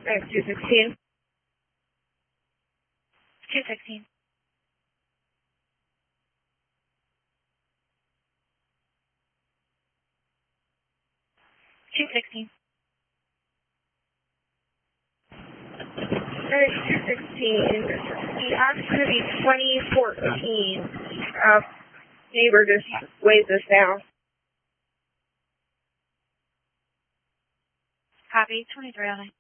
216. 216. 216. 216. The Oxford 2014. Neighbor just waved us down. Copy. 2309.